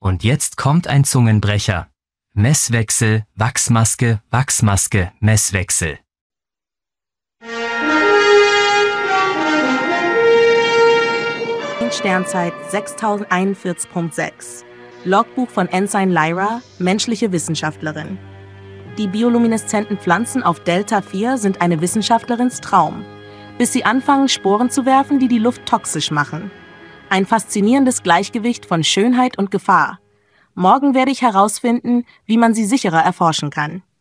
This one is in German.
Und jetzt kommt ein Zungenbrecher. Messwechsel, Wachsmaske, Wachsmaske, Messwechsel. Sternzeit 6041.6. Logbuch von Ensign Lyra, menschliche Wissenschaftlerin. Die biolumineszenten Pflanzen auf Delta 4 sind eine Wissenschaftlerins Traum, bis sie anfangen, Sporen zu werfen, die die Luft toxisch machen. Ein faszinierendes Gleichgewicht von Schönheit und Gefahr. Morgen werde ich herausfinden, wie man sie sicherer erforschen kann.